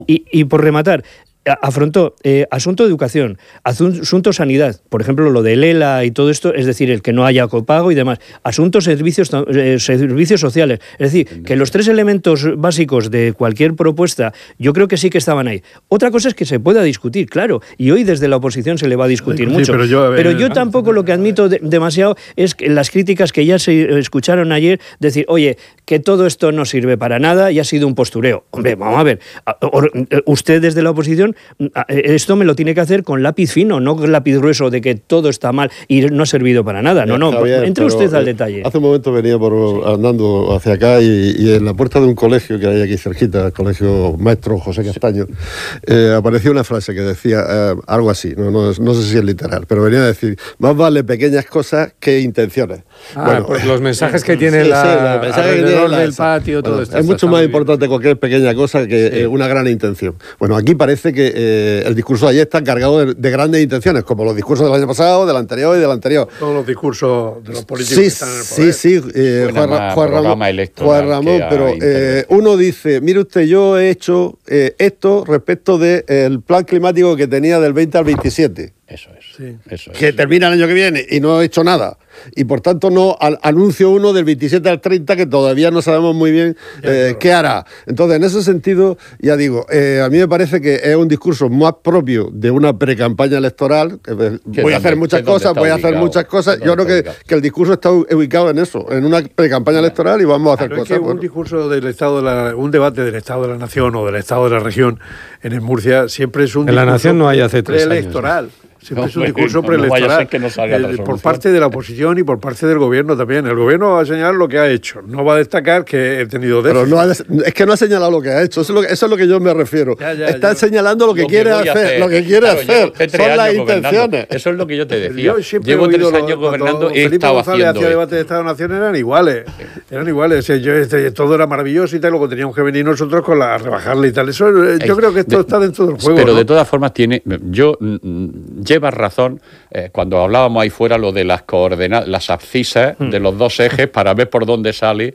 Y por rematar, afrontó asunto de educación, asunto sanidad, por ejemplo lo del ELA y todo esto, es decir, el que no haya copago y demás, asuntos servicios sociales, es decir, que los tres elementos básicos de cualquier propuesta yo creo que sí que estaban ahí. Otra cosa es que se pueda discutir, claro, y hoy desde la oposición se le va a discutir mucho, pero yo tampoco lo que admito demasiado es que las críticas que ya se escucharon ayer, decir, oye, que todo esto no sirve para nada y ha sido un postureo. Hombre, vamos a ver, usted desde la oposición esto me lo tiene que hacer con lápiz fino, no con lápiz grueso de que todo está mal y no ha servido para nada. No, Javier, entre usted al detalle. Hace un momento venía andando hacia acá y en la puerta de un colegio que hay aquí cerquita, el colegio Maestro José Castaño, apareció una frase que decía algo así, no sé si es literal, pero venía a decir, más vale pequeñas cosas que intenciones. Bueno, pues los mensajes que tiene alrededor del patio, todo esto. Es mucho más importante cualquier pequeña cosa que una gran intención. Bueno, aquí parece que el discurso de ayer está cargado de grandes intenciones, como los discursos del año pasado, del anterior y del anterior. Todos los discursos de los políticos que están en el poder. Sí, Juan Ramón, pero uno dice, mire usted, yo he hecho esto respecto del plan climático que tenía del 20 al 27. Eso es. Sí. Eso es. Que termina el año que viene y no he hecho nada. Y por tanto no anuncio uno del 27 al 30 que todavía no sabemos muy bien qué hará. Entonces, en ese sentido, ya digo, a mí me parece que es un discurso más propio de una precampaña electoral. Voy a hacer muchas cosas. Yo creo que el discurso está ubicado en eso, en una precampaña electoral y vamos a hacer cosas. Es que un discurso del Estado un debate del Estado de la Nación o del Estado de la región en Murcia siempre es un en la Nación no hay hace 3 años. Electoral. Siempre es un discurso preelectoral por parte de la oposición y por parte del gobierno también. El gobierno va a señalar lo que ha hecho, no va a destacar que he tenido déficit. Pero es que no ha señalado lo que ha hecho, eso es lo que yo me refiero. Está señalando lo que quiere hacer, lo que quiere hacer. Son las intenciones. Eso es lo que yo te decía. Llevo 3 años gobernando y he estado haciendo hacía debate de Estado-Nación eran iguales. Todo era maravilloso y tal, luego teníamos que venir nosotros con a rebajarle y tal. Eso, yo creo que esto está dentro del juego. Pero de todas formas llevas razón cuando hablábamos ahí fuera lo de las coordenadas, las abscisas de los dos ejes para ver por dónde sale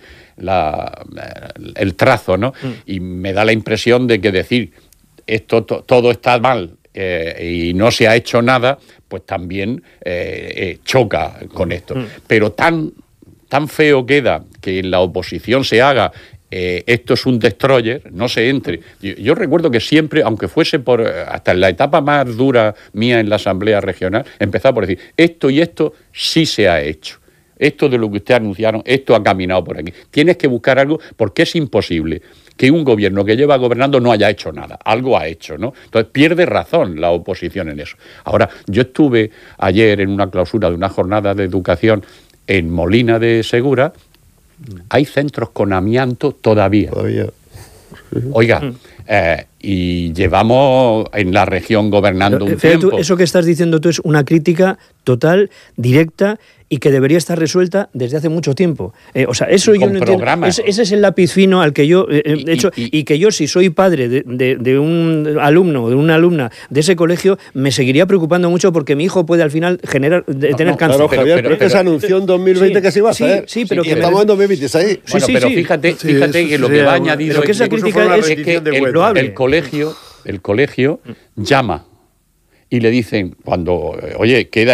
el trazo, ¿no? Y me da la impresión de que decir esto todo está mal y no se ha hecho nada, pues también choca con esto. Pero tan feo queda que en la oposición se haga esto es un destroyer, no se entre. Yo recuerdo que siempre, aunque fuese hasta en la etapa más dura mía en la Asamblea Regional, empezaba por decir, esto y esto sí se ha hecho. Esto de lo que ustedes anunciaron, esto ha caminado por aquí. Tienes que buscar algo, porque es imposible que un gobierno que lleva gobernando no haya hecho nada. Algo ha hecho, ¿no? Entonces pierde razón la oposición en eso. Ahora, yo estuve ayer en una clausura de una jornada de educación en Molina de Segura. Hay centros con amianto todavía. Oiga, y llevamos en la región gobernando un tiempo. Eso que estás diciendo tú es una crítica total, directa, y que debería estar resuelta desde hace mucho tiempo. O sea, eso yo no entiendo. Ese es el lápiz fino al que yo he hecho, y que yo, si soy padre de un alumno o de una alumna de ese colegio, me seguiría preocupando mucho porque mi hijo puede al final tener cáncer. Claro, Javier, pero es que se anunció en 2020 que se iba a hacer. Sí, pero que estamos en 2026. Bueno, pero fíjate que lo que va añadido es que esa crítica es que el colegio llama. Y le dicen, cuando, oye, queda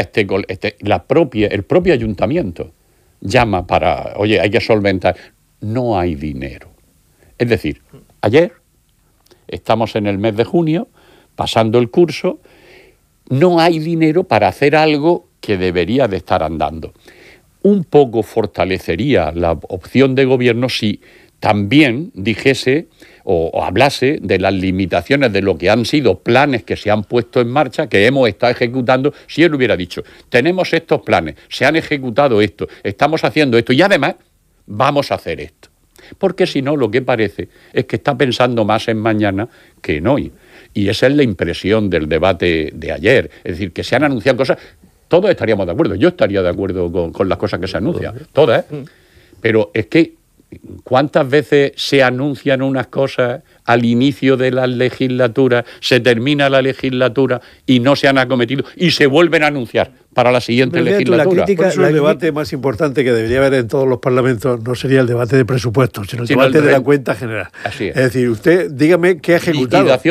el propio ayuntamiento llama para, oye, hay que solventar. No hay dinero. Es decir, ayer, estamos en el mes de junio, pasando el curso, no hay dinero para hacer algo que debería de estar andando. Un poco fortalecería la opción de gobierno si también dijese o hablase de las limitaciones de lo que han sido planes que se han puesto en marcha, que hemos estado ejecutando. Si él hubiera dicho, tenemos estos planes, se han ejecutado esto, estamos haciendo esto y además vamos a hacer esto. Porque si no, lo que parece es que está pensando más en mañana que en hoy. Y esa es la impresión del debate de ayer. Es decir, que se han anunciado cosas, todos estaríamos de acuerdo. Yo estaría de acuerdo con las cosas que se anuncian, todas, ¿eh? Pero es que ¿cuántas veces se anuncian unas cosas al inicio de la legislatura, se termina la legislatura y no se han acometido y se vuelven a anunciar? para la siguiente legislatura. Por eso el debate más importante que debería haber en todos los parlamentos no sería el debate de presupuestos, sino el debate de la cuenta general. Así es. Es decir, usted dígame qué ha ejecutado.